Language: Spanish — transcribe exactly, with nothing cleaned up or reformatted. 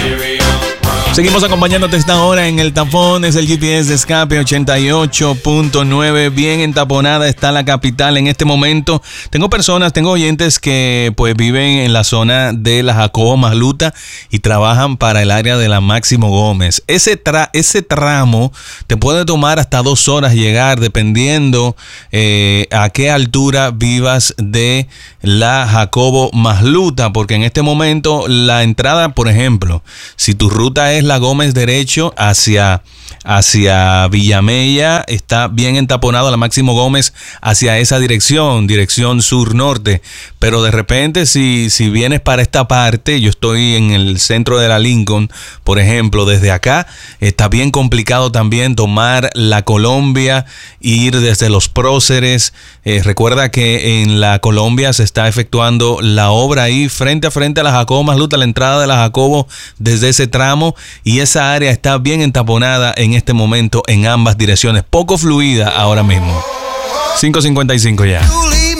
Seguimos acompañándote esta hora en el tapón. Es el G P S de Escape ochenta y ocho punto nueve. Bien entaponada está la capital en este momento. Tengo personas, tengo oyentes que pues viven en la zona de la Jacobo Masluta y trabajan para el área de la Máximo Gómez. Ese, tra- ese tramo te puede tomar hasta dos horas llegar, dependiendo eh, a qué altura vivas de la Jacobo Masluta, porque en este momento la entrada, por ejemplo, si tu ruta es la Gómez derecho hacia, hacia Villamella, está bien entaponado la Máximo Gómez hacia esa dirección, dirección sur-norte, pero de repente si, si vienes para esta parte, yo estoy en el centro de la Lincoln, por ejemplo, desde acá está bien complicado también tomar la Colombia, ir desde los próceres. Eh, recuerda que en la Colombia se está efectuando la obra ahí frente a frente a la Jacobo Masluta, la entrada de la Jacobo desde ese tramo, y esa área está bien entaponada en este momento en ambas direcciones, poco fluida ahora mismo. cinco cincuenta y cinco ya.